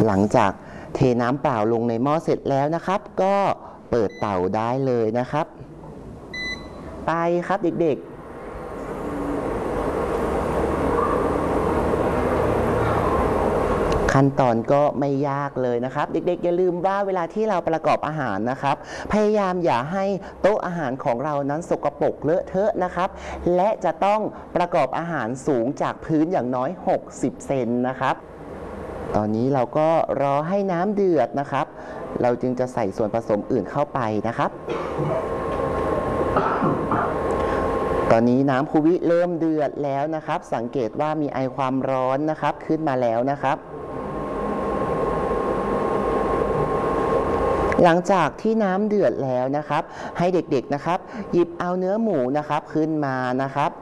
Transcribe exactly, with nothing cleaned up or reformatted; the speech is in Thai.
หลังจากเทน้ำเปล่าลงในหม้อเสร็จแล้วนะครับก็เปิดเตาได้เลยนะครับไปครับเด็กๆขั้นตอนก็ไม่ยากเลยนะครับเด็กๆอย่าลืมว่าเวลาที่เราประกอบอาหารนะครับพยายามอย่าให้โต๊ะอาหารของเรานั้นสกปรกเลอะเทอะนะครับและจะต้องประกอบอาหารสูงจากพื้นอย่างน้อยหกสิบเซนนะครับตอนนี้เราก็รอให้น้ำเดือดนะครับเราจึงจะใส่ส่วนผสมอื่นเข้าไปนะครับตอนนี้น้ำคูวิเริ่มเดือดแล้วนะครับสังเกตว่ามีไอความร้อนนะครับขึ้นมาแล้วนะครับหลังจากที่น้ำเดือดแล้วนะครับให้เด็กๆนะครับหยิบเอาเนื้อหมูนะครับขึ้นมานะครับ